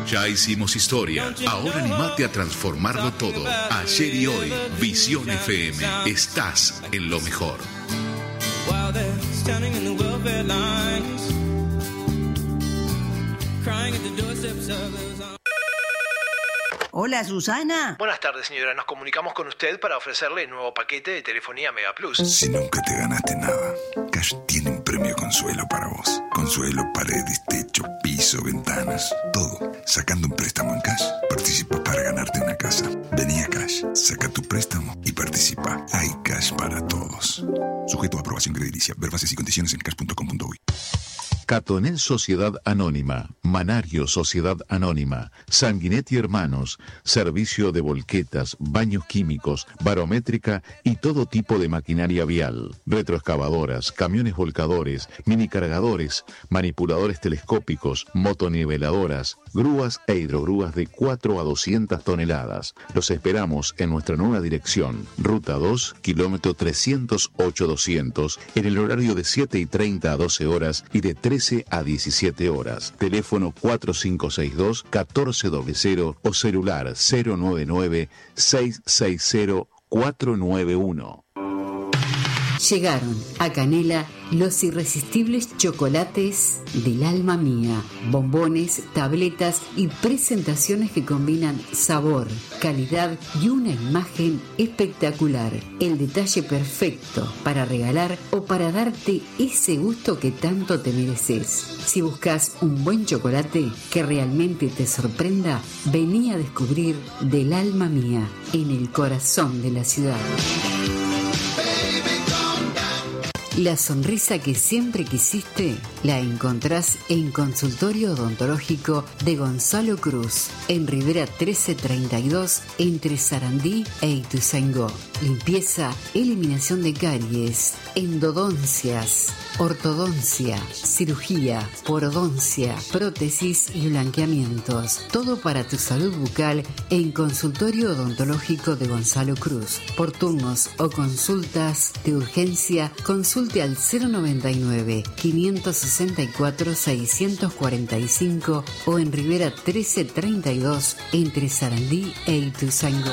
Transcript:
Ya hicimos historia, ahora animate a transformarlo todo. Ayer y hoy, Visión FM, estás en lo mejor. Hola, Susana. Buenas tardes, señora. Nos comunicamos con usted para ofrecerle el nuevo paquete de telefonía Mega Plus. Si nunca te ganaste nada, Cash tiene un premio Consuelo para vos. Consuelo, paredes, techo, piso, ventanas, todo. Sacando un préstamo en Cash, participa para ganarte una casa. Vení a Cash, saca tu préstamo y participa. Hay Cash para todos. Sujeto a aprobación crediticia. Ver bases y condiciones en cash.com.uy. Catonel Sociedad Anónima, Manario Sociedad Anónima, Sanguinetti Hermanos, servicio de volquetas, baños químicos, barométrica y todo tipo de maquinaria vial, retroexcavadoras, camiones volcadores, minicargadores, manipuladores telescópicos, motoniveladoras, grúas e hidrogrúas de 4 a 200 toneladas. Los esperamos en nuestra nueva dirección, Ruta 2, kilómetro 308-200, en el horario de 7:30 a 12 horas y de 13 a 17 horas. Teléfono 4562-1400 o celular 099-660-491. Llegaron a Canela los irresistibles chocolates del alma mía. Bombones, tabletas y presentaciones que combinan sabor, calidad y una imagen espectacular. El detalle perfecto para regalar o para darte ese gusto que tanto te mereces. Si buscas un buen chocolate que realmente te sorprenda, vení a descubrir del alma mía en el corazón de la ciudad. La sonrisa que siempre quisiste la encontrás en Consultorio Odontológico de Gonzalo Cruz, en Rivera 1332, entre Sarandí e Ituzaingó. Limpieza, eliminación de caries, endodoncias, ortodoncia, cirugía, porodoncia, prótesis y blanqueamientos. Todo para tu salud bucal en Consultorio Odontológico de Gonzalo Cruz. Por turnos o consultas de urgencia, consulte al 099-564-645 o en Rivera 1332 entre Sarandí e Ituzaingó.